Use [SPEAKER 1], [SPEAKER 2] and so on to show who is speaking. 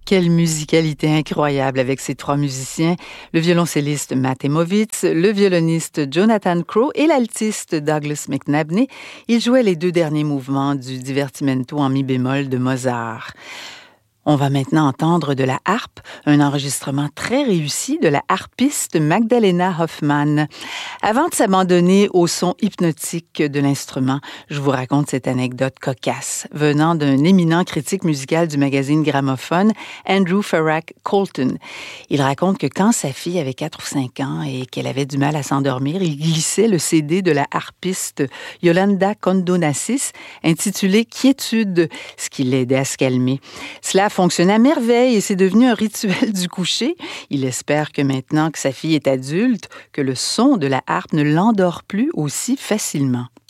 [SPEAKER 1] Quelle musicalité incroyable avec ces trois musiciens, le violoncelliste Matt Emovitz, le violoniste Jonathan Crowe et l'altiste Douglas McNabney. Ils jouaient les deux derniers mouvements du Divertimento en mi bémol de Mozart. On va maintenant entendre de la harpe, un enregistrement très réussi de la harpiste Magdalena Hoffmann. Avant de s'abandonner au son hypnotique de l'instrument, je vous raconte cette anecdote cocasse venant d'un éminent critique musical du magazine Gramophone, Andrew Farrak Colton. Il raconte que quand sa fille avait 4 ou 5 ans et qu'elle avait du mal à s'endormir, il glissait le CD de la harpiste Yolanda Condonassis intitulé « Quiétude », ce qui l'aidait à se calmer. Cela fonctionne à merveille et c'est devenu un rituel du coucher. Il espère que maintenant que sa fille est adulte, que le son de la harpe ne l'endort plus aussi facilement.